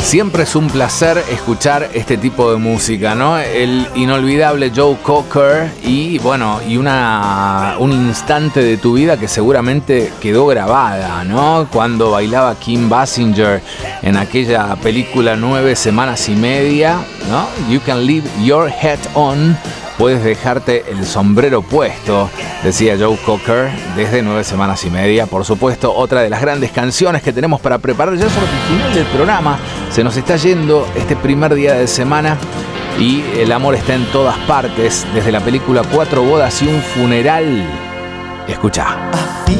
Siempre es un placer escuchar este tipo de música, ¿no? El inolvidable Joe Cocker y bueno, y un instante de tu vida que seguramente quedó grabada, ¿no? Cuando bailaba Kim Basinger en aquella película 9 semanas y media, ¿no? You can leave your hat on. Puedes dejarte el sombrero puesto, decía Joe Cocker, desde 9 semanas y media. Por supuesto, otra de las grandes canciones que tenemos para preparar ya sobre el final del programa. Se nos está yendo este primer día de semana y el amor está en todas partes. Desde la película 4 bodas y un funeral. Escucha.